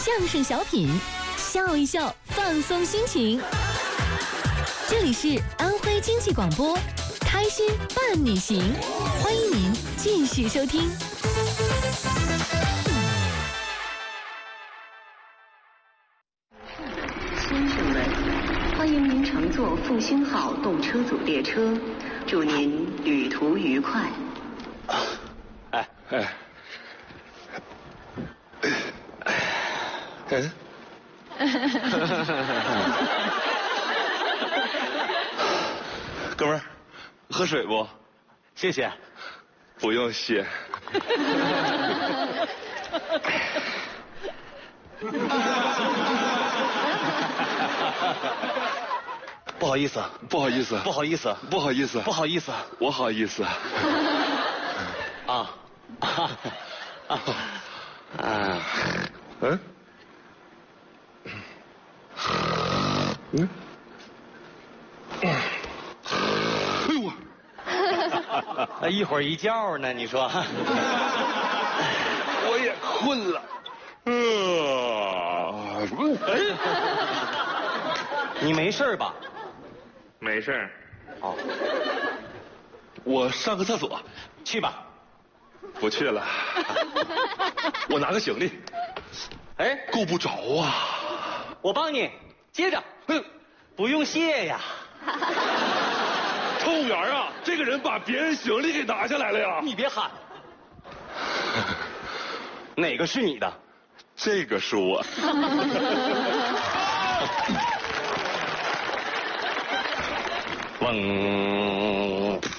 相声小品，笑一笑，放松心情。这里是安徽经济广播，开心伴你行，欢迎您继续收听。 先生们，欢迎您乘坐复兴号动车组列车，祝您旅途愉快。 哥们儿，喝水不？ 谢谢。 不用谢。 不好意思， 不好意思， 不好意思， 不好意思， 不好意思， 我好意思。哎呦我，一会儿一觉呢，你说？ 我也困了。 你没事吧？ 没事。 哦， 我上个厕所， 去吧。 不去了。我拿个行李。 哎， 够不着啊。 我帮你接着。不用谢呀。 乘务员啊，这个人把别人行李给拿下来了呀！ 你别喊。哪个是你的？ 这个是我。 嗡。